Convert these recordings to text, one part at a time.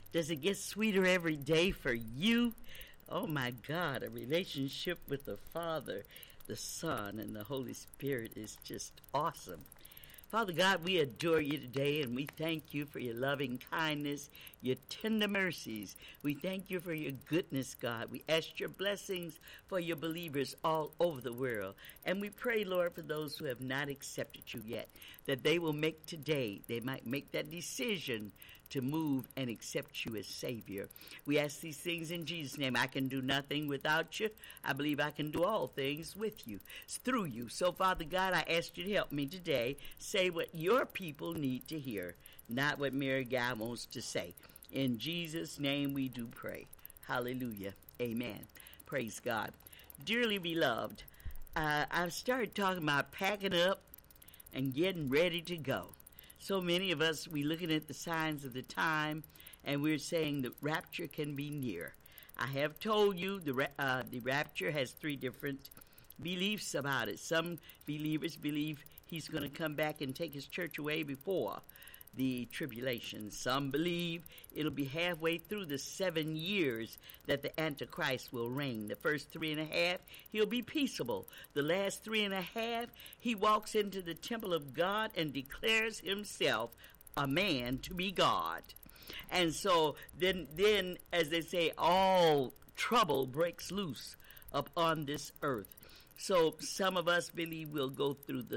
Does it get sweeter every day for you? Oh my God, a relationship with the Father, the Son, and the Holy Spirit is just awesome. Father God, we adore you today, and we thank you for your loving kindness, your tender mercies. We thank you for your goodness, God. We ask your blessings for your believers all over the world. And we pray, Lord, for those who have not accepted you yet, that they will make today, they might make that decision to move and accept you as Savior. We ask these things in Jesus' name. I can do nothing without you. I believe I can do all things with you, through you. So, Father God, I ask you to help me today say what your people need to hear, not what Mary Guy wants to say. In Jesus' name we do pray. Hallelujah. Amen. Praise God. Dearly beloved, I've started talking about packing up and getting ready to go. So many of us, we're looking at the signs of the time, and we're saying the rapture can be near. I have told you the rapture has three different beliefs about it. Some believers believe he's going to come back and take his church away before the tribulation. Some believe it'll be halfway through the 7 years that the Antichrist will reign. The first 3.5, he'll be peaceable. The last 3.5, he walks into the temple of God and declares himself a man to be God. And so then, as they say, all trouble breaks loose upon this earth. So some of us believe we'll go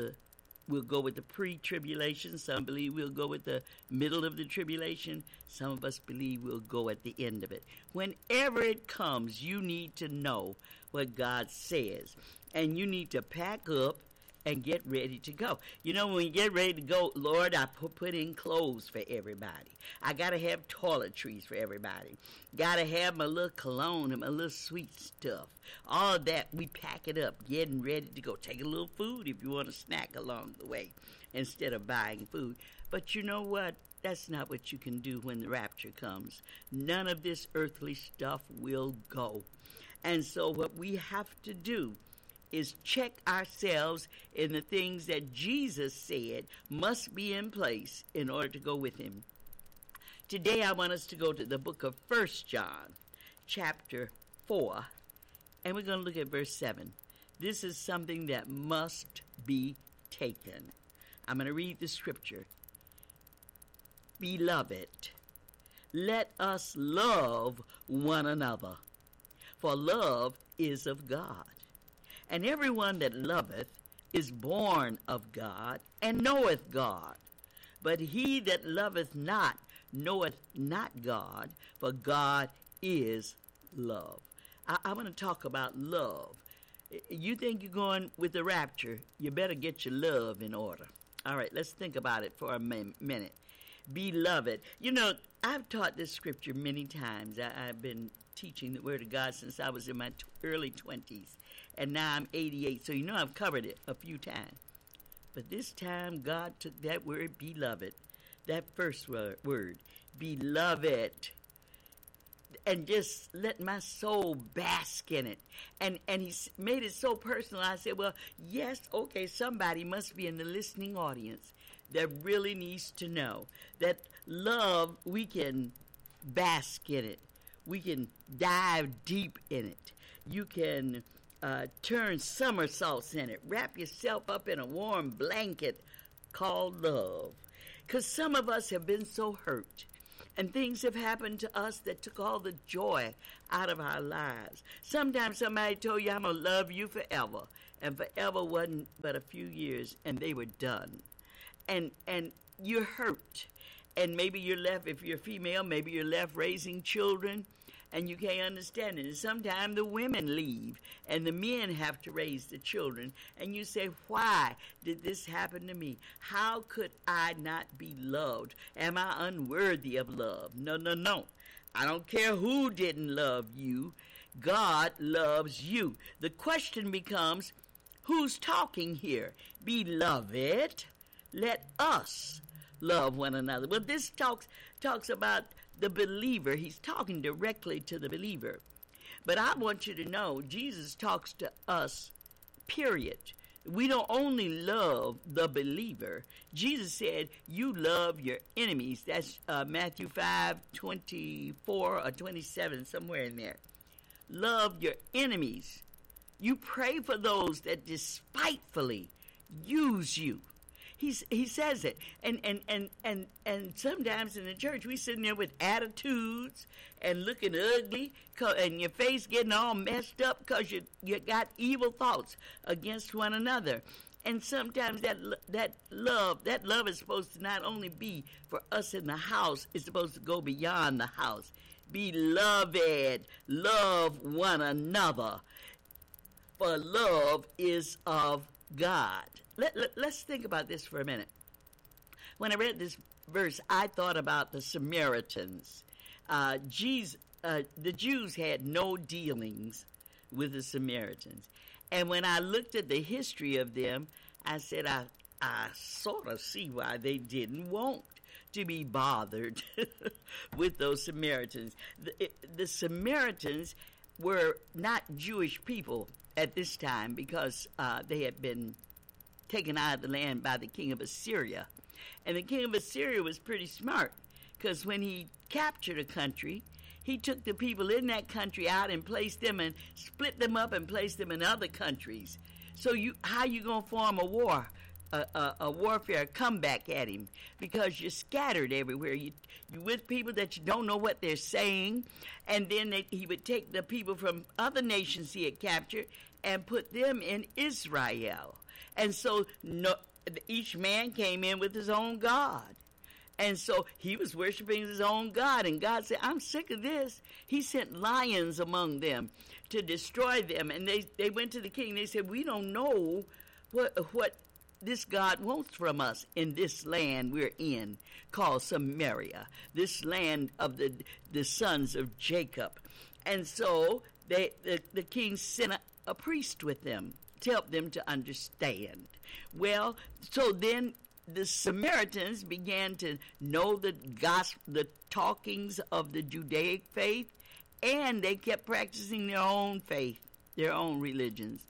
with the pre-tribulation. Some believe we'll go with the middle of the tribulation. Some of us believe we'll go at the end of it. Whenever it comes, you need to know what God says. And you need to pack up and get ready to go. You know, when you get ready to go, Lord, I put in clothes for everybody. I got to have toiletries for everybody. Got to have my little cologne and my little sweet stuff. All that, we pack it up, getting ready to go. Take a little food if you want to snack along the way instead of buying food. But you know what? That's not what you can do when the rapture comes. None of this earthly stuff will go. And so what we have to do is check ourselves in the things that Jesus said must be in place in order to go with him. Today I want us to go to the book of 1 John, chapter 4, and we're going to look at verse 7. This is something that must be taken. I'm going to read the scripture. Beloved, let us love one another, for love is of God. And everyone that loveth is born of God, and knoweth God. But he that loveth not knoweth not God, for God is love. I want to talk about love. You think you're going with the rapture, you better get your love in order. All right, let's think about it for a minute. Beloved. You know, I've taught this scripture many times. I've been teaching the Word of God since I was in my early 20s. And now I'm 88, so you know I've covered it a few times. But this time God took that word, beloved, that first word, beloved, and just let my soul bask in it. And he made it so personal. I said, well, yes, okay, somebody must be in the listening audience that really needs to know that love, we can bask in it. We can dive deep in it. You can turn somersaults in it. Wrap yourself up in a warm blanket called love. Because some of us have been so hurt, and things have happened to us that took all the joy out of our lives. Sometimes somebody told you, I'm going to love you forever. And forever wasn't but a few years, and they were done. And you're hurt. And maybe you're left, if you're female, maybe you're left raising children, and you can't understand it. And sometimes the women leave, and the men have to raise the children. And you say, why did this happen to me? How could I not be loved? Am I unworthy of love? No, no, no. I don't care who didn't love you. God loves you. The question becomes, who's talking here? Beloved, let us love one another. Well, this talks about the believer. He's talking directly to the believer. But I want you to know, Jesus talks to us, period. We don't only love the believer. Jesus said, you love your enemies. That's Matthew 5:24 or 27, somewhere in there. Love your enemies. You pray for those that despitefully use you. He says it. And sometimes in the church, we sitting there with attitudes and looking ugly, and your face getting all messed up because you got evil thoughts against one another. And sometimes that love is supposed to not only be for us in the house, it's supposed to go beyond the house. Beloved, love one another, for love is of God. Let's think about this for a minute. When I read this verse, I thought about the Samaritans. The Jews had no dealings with the Samaritans. And when I looked at the history of them, I said, I sort of see why they didn't want to be bothered with those Samaritans. The Samaritans were not Jewish people at this time because they had been taken out of the land by the king of Assyria. And the king of Assyria was pretty smart, because when he captured a country, he took the people in that country out and placed them and split them up and placed them in other countries. So how you going to form a war, a warfare comeback at him? Because you're scattered everywhere. You're with people that you don't know what they're saying. And then he would take the people from other nations he had captured and put them in Israel. And so each man came in with his own God. And so he was worshiping his own God. And God said, I'm sick of this. He sent lions among them to destroy them. And they went to the king. They said, we don't know what this God wants from us in this land we're in, called Samaria, this land of the sons of Jacob. And so the king sent a priest with them to help them to understand. Well, so then the Samaritans began to know the gospel, the talkings of the Judaic faith, and they kept practicing their own faith, their own religions.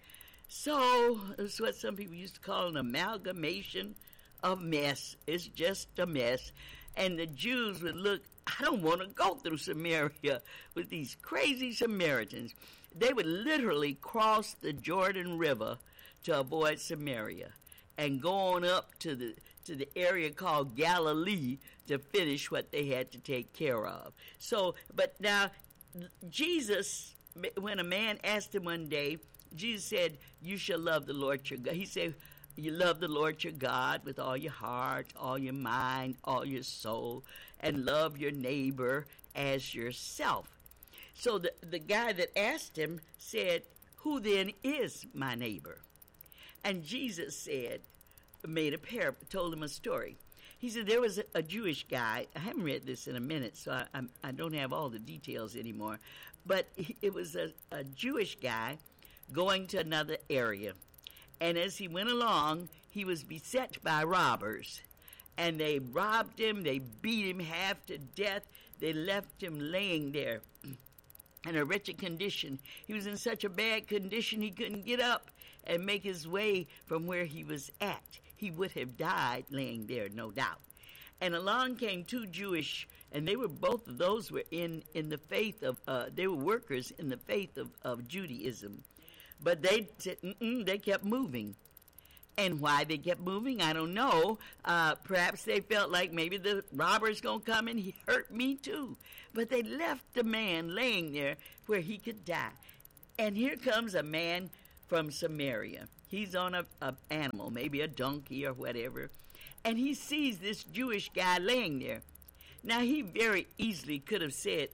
So it's what some people used to call an amalgamation of mess. It's just a mess. And the Jews would look, I don't want to go through Samaria with these crazy Samaritans. They would literally cross the Jordan River to avoid Samaria and go on up to the area called Galilee to finish what they had to take care of. So, but now, Jesus, when a man asked him one day, Jesus said, you shall love the Lord your God. He said, you love the Lord your God with all your heart, all your mind, all your soul, and love your neighbor as yourself. So the guy that asked him said, who then is my neighbor? And Jesus said, made a parable, told him a story. He said there was a Jewish guy. I haven't read this in a minute, so I don't have all the details anymore. But it was a Jewish guy going to another area. And as he went along, he was beset by robbers. And they robbed him. They beat him half to death. They left him laying there in a wretched condition. He was in such a bad condition he couldn't get up and make his way from where he was at. He would have died laying there, no doubt. And along came two Jewish, and they were both of those were in the faith of, they were workers in the faith of Judaism. But they said, they kept moving. And why they kept moving, I don't know. Perhaps they felt like maybe the robber's going to come and hurt me too. But they left the man laying there where he could die. And here comes a man from Samaria. He's on a animal, maybe a donkey or whatever. And he sees this Jewish guy laying there. Now, he very easily could have said,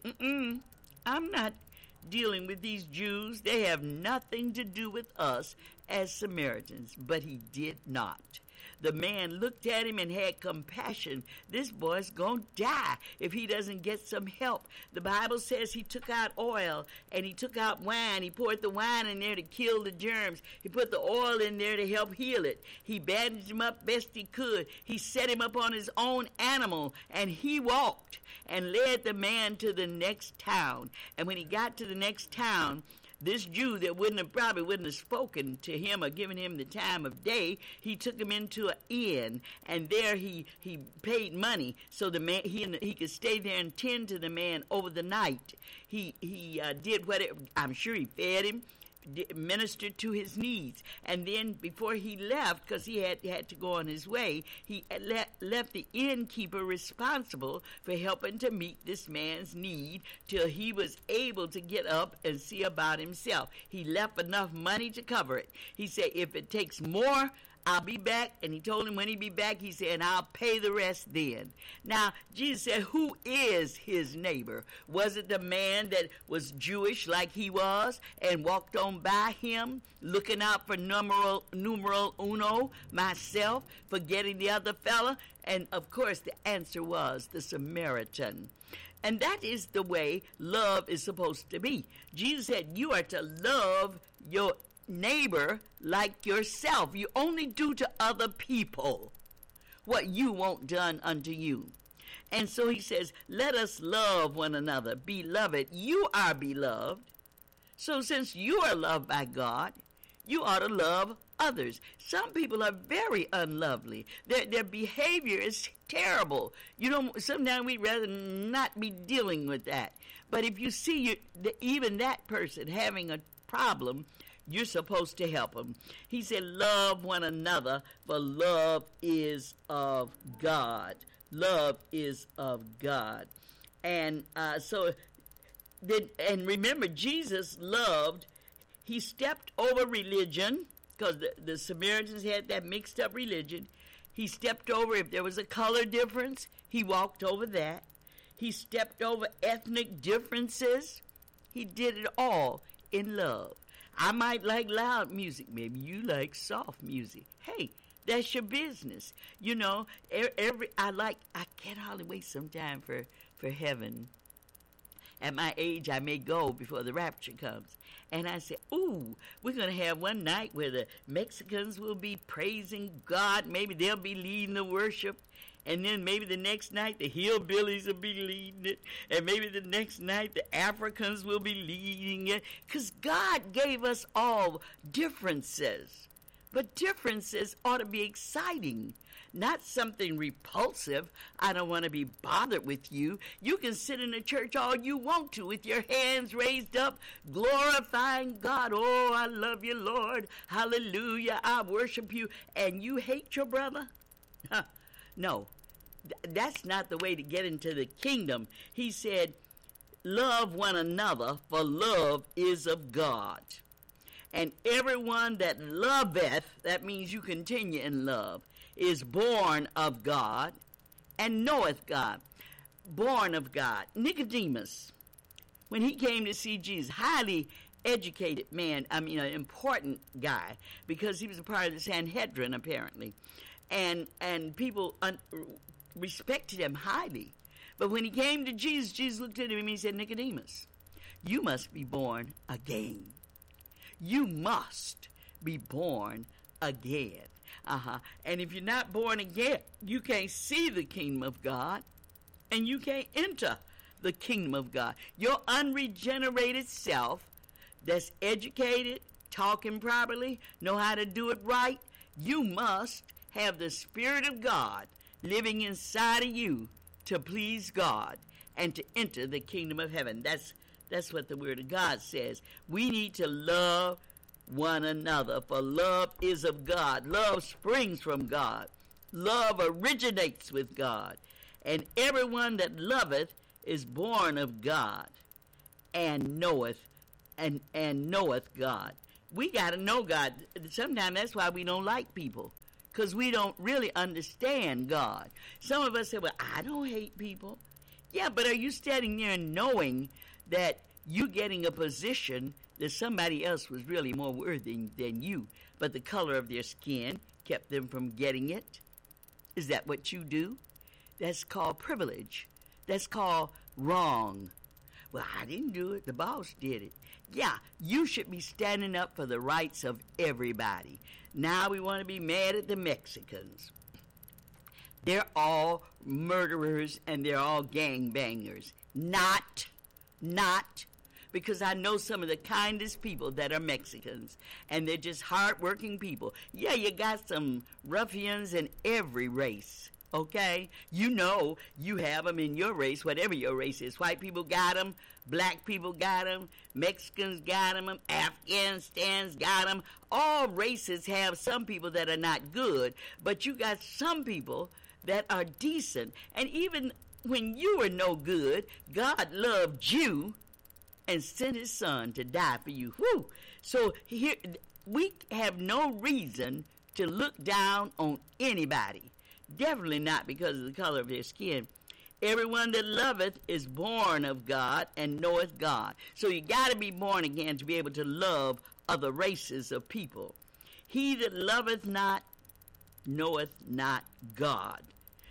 I'm not dealing with these Jews. They have nothing to do with us as Samaritans. But he did not. The man looked at him and had compassion. This boy's going to die if he doesn't get some help. The Bible says he took out oil and he took out wine. He poured the wine in there to kill the germs. He put the oil in there to help heal it. He bandaged him up best he could. He set him up on his own animal, and he walked and led the man to the next town. And when he got to the next town, This Jew that probably wouldn't have spoken to him or given him the time of day, he took him into an inn, and there he paid money so the man he could stay there and tend to the man over the night. He did whatever. I'm sure he fed him, ministered to his needs, and then before he left, because he had to go on his way, he left the innkeeper responsible for helping to meet this man's need till he was able to get up and see about himself. He left enough money to cover it. He said, if it takes more, I'll be back. And he told him when he'd be back, he said, and I'll pay the rest then. Now, Jesus said, who is his neighbor? Was it the man that was Jewish like he was and walked on by him, looking out for numeral uno, myself, forgetting the other fella? And, of course, the answer was the Samaritan. And that is the way love is supposed to be. Jesus said, you are to love your neighbor like yourself. You only do to other people what you want done unto you. And so he says, let us love one another. Beloved, you are beloved. So since you are loved by God, you ought to love others. Some people are very unlovely. Their behavior is terrible. Sometimes we'd rather not be dealing with that. But if you see even that person having a problem, you're supposed to help them. He said, love one another, for love is of God. Love is of God. And and remember, Jesus loved. He stepped over religion, because the Samaritans had that mixed up religion. He stepped over, if there was a color difference, he walked over that. He stepped over ethnic differences. He did it all in love. I might like loud music. Maybe you like soft music. Hey, that's your business. You know, I can't hardly wait some time for heaven. At my age, I may go before the rapture comes. And I say, ooh, we're going to have one night where the Mexicans will be praising God. Maybe they'll be leading the worship. And then maybe the next night the hillbillies will be leading it. And maybe the next night the Africans will be leading it. Because God gave us all differences. But differences ought to be exciting, not something repulsive. I don't want to be bothered with you. You can sit in the church all you want to with your hands raised up, glorifying God. Oh, I love you, Lord. Hallelujah. I worship you. And you hate your brother? No. That's not the way to get into the kingdom. He said, love one another, for love is of God. And everyone that loveth, that means you continue in love, is born of God and knoweth God. Born of God. Nicodemus, when he came to see Jesus, highly educated man, an important guy, because he was a part of the Sanhedrin, apparently. And people respected him highly. But when he came to Jesus, Jesus looked at him and he said, Nicodemus, you must be born again. You must be born again. And if you're not born again, you can't see the kingdom of God, and you can't enter the kingdom of God. Your unregenerated self that's educated, talking properly, know how to do it right, you must have the Spirit of God living inside of you to please God and to enter the kingdom of heaven. That's what the Word of God says. We need to love one another, for love is of God. Love springs from God. Love originates with God. And everyone that loveth is born of God and knoweth God. We got to know God. Sometimes that's why we don't like people, because we don't really understand God. Some of us say, well, I don't hate people. Yeah, but are you standing there and knowing that you getting a position that somebody else was really more worthy than you, but the color of their skin kept them from getting it? Is that what you do? That's called privilege. That's called wrong. Well, I didn't do it. The boss did it. Yeah, you should be standing up for the rights of everybody. Now we want to be mad at the Mexicans. They're all murderers and they're all gangbangers. Not. because I know some of the kindest people that are Mexicans, and they're just hard-working people. Yeah, you got some ruffians in every race, okay? You know you have them in your race, whatever your race is. White people got them, black people got them, Mexicans got them, Afghanistans got them. All races have some people that are not good, but you got some people that are decent. And even when you were no good, God loved you and sent his son to die for you. Whew. So here we have no reason to look down on anybody. Definitely not because of the color of their skin. Everyone that loveth is born of God and knoweth God. So you got to be born again to be able to love other races of people. He that loveth not knoweth not God.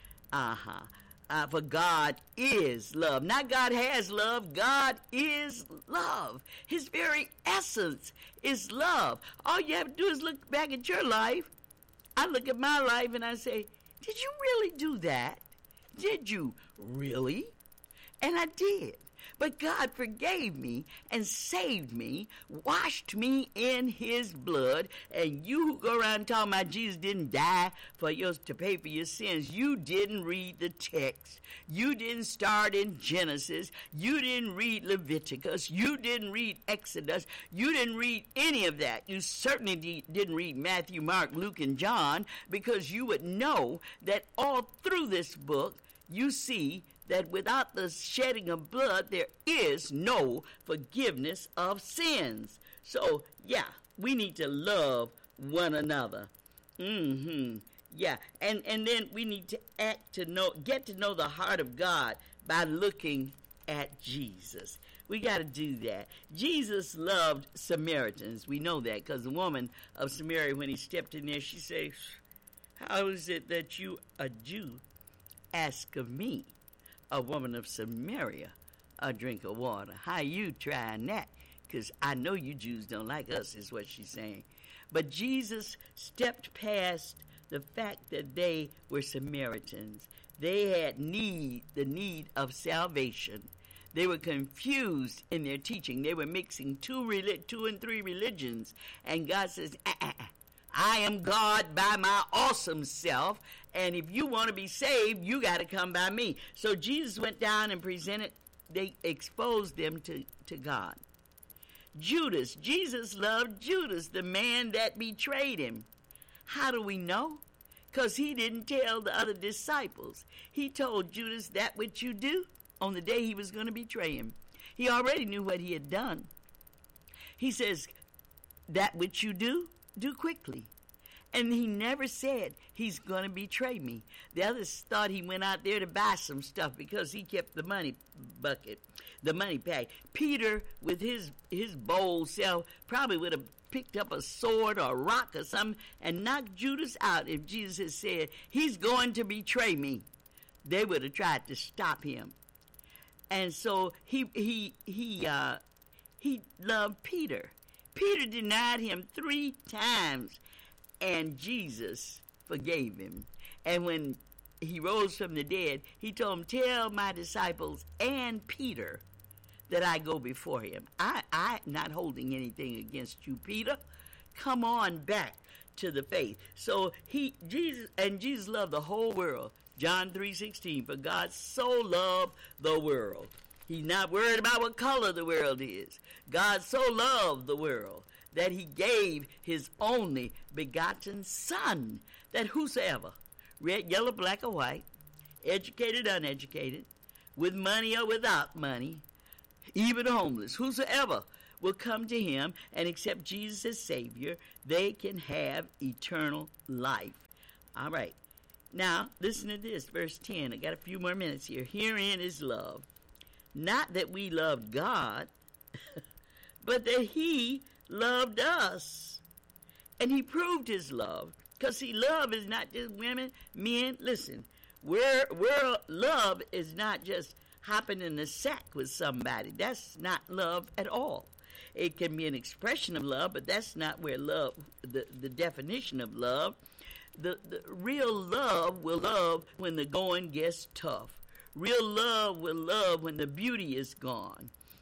For God is love. Not God has love. God is love. His very essence is love. All you have to do is look back at your life. I look at my life and I say, did you really do that? Did you really? And I did. But God forgave me and saved me, washed me in his blood. And you who go around talking about Jesus didn't die to pay for your sins, you didn't read the text. You didn't start in Genesis. You didn't read Leviticus. You didn't read Exodus. You didn't read any of that. You certainly didn't read Matthew, Mark, Luke, and John, because you would know that all through this book you see that without the shedding of blood, there is no forgiveness of sins. So, yeah, we need to love one another. Yeah, and then we need to get to know the heart of God by looking at Jesus. We got to do that. Jesus loved Samaritans. We know that because the woman of Samaria, when he stepped in there, she said, how is it that you, a Jew, ask of me, a woman of Samaria, a drink of water? How you trying that? Because I know you Jews don't like us, is what she's saying. But Jesus stepped past the fact that they were Samaritans. They had the need of salvation. They were confused in their teaching. They were mixing two and three religions. And God says, I am God by my awesome self, and if you want to be saved, you got to come by me. So Jesus went down and they exposed them to God. Judas, Jesus loved Judas, the man that betrayed him. How do we know? Because he didn't tell the other disciples. He told Judas that which you do on the day he was going to betray him. He already knew what he had done. He says, that which you do quickly. And he never said he's going to betray me. The others thought he went out there to buy some stuff because he kept the money bucket, the money bag. Peter, with his bold self, probably would have picked up a sword or a rock or something and knocked Judas out if Jesus had said, he's going to betray me. They would have tried to stop him. And so he loved Peter. Peter denied him 3 times, and Jesus forgave him. And when he rose from the dead, he told him, tell my disciples and Peter that I go before him. I'm not holding anything against you, Peter. Come on back to the faith. So Jesus loved the whole world. John 3:16, for God so loved the world. He's not worried about what color the world is. God so loved the world that he gave his only begotten Son, that whosoever, red, yellow, black, or white, educated, uneducated, with money or without money, even homeless, whosoever will come to him and accept Jesus as Savior, they can have eternal life. All right. Now, listen to this, verse 10. I got a few more minutes here. Herein is love. Not that we loved God, but that he loved us. And he proved his love. Because, see, love is not just women, men. Listen, where love is not just hopping in the sack with somebody. That's not love at all. It can be an expression of love, but that's not where love, the definition of love. The real love will love when the going gets tough. Real love will love when the beauty is gone.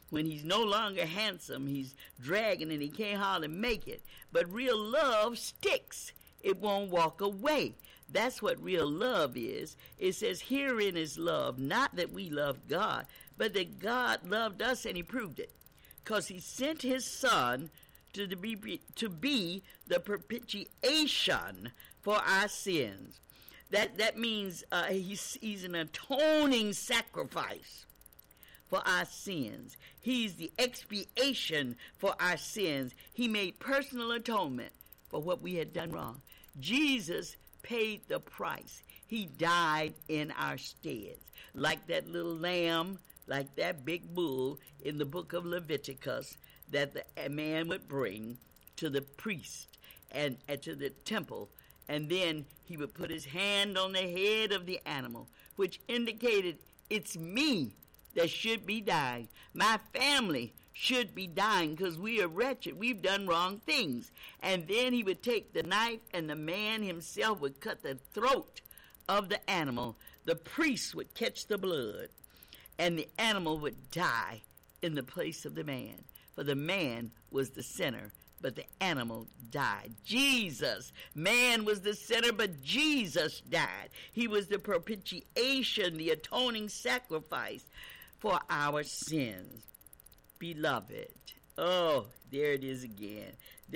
When he's no longer handsome, he's dragging and he can't hardly make it. But real love sticks. It won't walk away. That's what real love is. It says, herein is love, not that we love God, but that God loved us and he proved it. Because he sent his son to be the propitiation for our sins. That means he's an atoning sacrifice for our sins. He's the expiation for our sins. He made personal atonement for what we had done wrong. Jesus paid the price. He died in our stead. Like that little lamb, like that big bull in the book of Leviticus that a man would bring to the priest and to the temple. And then he would put his hand on the head of the animal, which indicated it's me that should be dying. My family should be dying because we are wretched. We've done wrong things. And then he would take the knife and the man himself would cut the throat of the animal. The priest would catch the blood and the animal would die in the place of the man. For the man was the sinner, but the animal died. Jesus, man was the sinner, but Jesus died. He was the propitiation, the atoning sacrifice for our sins. Beloved. Oh, there it is again.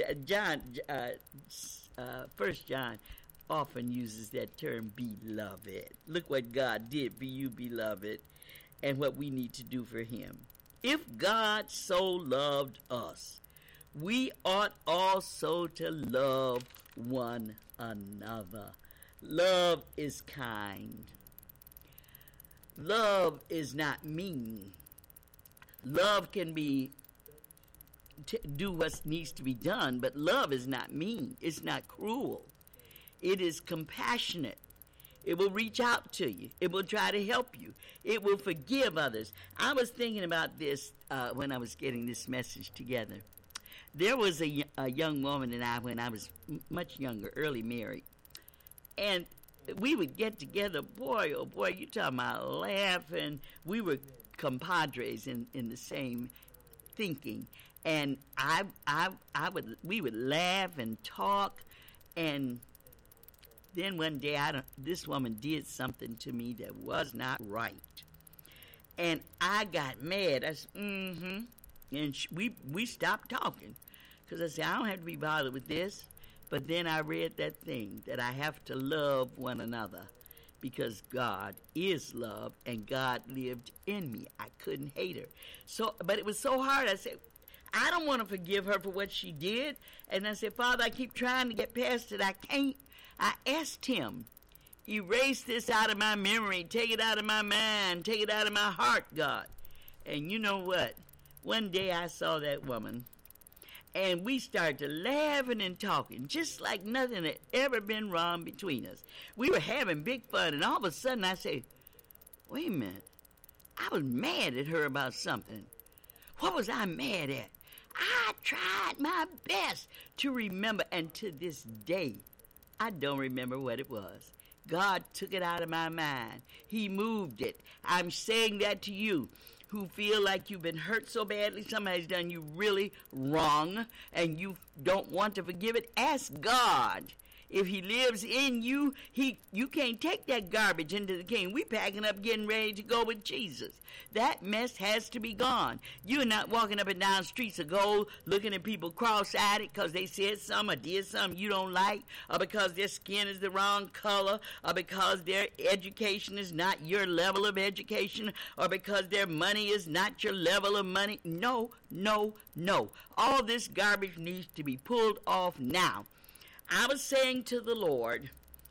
First John often uses that term, beloved. Look what God did for you, beloved, and what we need to do for him. If God so loved us, we ought also to love one another. Love is kind. Love is not mean. Love can do what needs to be done, but love is not mean. It's not cruel. It is compassionate. It will reach out to you. It will try to help you. It will forgive others. I was thinking about this when I was getting this message together. There was a young woman and I, when I was much younger, early married, and we would get together. Boy, oh boy, you talking about laughing. We were compadres in the same thinking, and we would laugh and talk, and then one day this woman did something to me that was not right, and I got mad. I said, and we stopped talking because I said, I don't have to be bothered with this. But then I read that thing that I have to love one another because God is love and God lived in me. I couldn't hate her. But it was so hard. I said, I don't want to forgive her for what she did. And I said, Father, I keep trying to get past it. I can't. I asked him, erase this out of my memory. Take it out of my mind. Take it out of my heart, God. And you know what? One day I saw that woman, and we started laughing and talking, just like nothing had ever been wrong between us. We were having big fun, and all of a sudden I said, wait a minute. I was mad at her about something. What was I mad at? I tried my best to remember, and to this day, I don't remember what it was. God took it out of my mind. He moved it. I'm saying that to you who feel like you've been hurt so badly, somebody's done you really wrong, and you don't want to forgive it. Ask God. If he lives in you, you can't take that garbage into the kingdom. We packing up, getting ready to go with Jesus. That mess has to be gone. You're not walking up and down streets of gold looking at people cross-eyed because they said something or did something you don't like, or because their skin is the wrong color, or because their education is not your level of education, or because their money is not your level of money. No, no, no. All this garbage needs to be pulled off now. I was saying to the Lord,